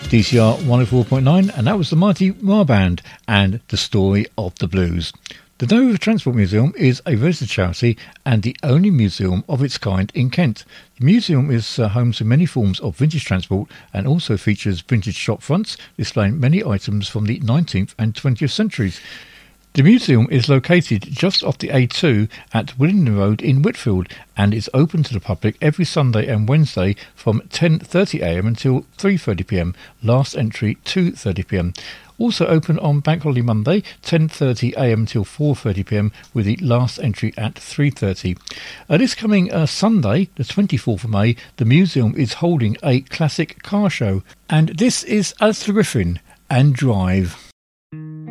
DCR 104.9, and that was the Mighty Mar Band and The Story of the Blues. The Dover Transport Museum is a registered charity and the only museum of its kind in Kent. The museum is home to many forms of vintage transport and also features vintage shop fronts displaying many items from the 19th and 20th centuries. The museum is located just off the A2 at Willingdon Road in Whitfield and is open to the public every Sunday and Wednesday from 10:30am until 3:30pm, last entry 2:30pm. Also open on Bank Holiday Monday, 10:30am till 4:30pm, with the last entry at 3:30. This coming Sunday, the 24th of May, the museum is holding a classic car show. And this is Alistair Griffin and Drive.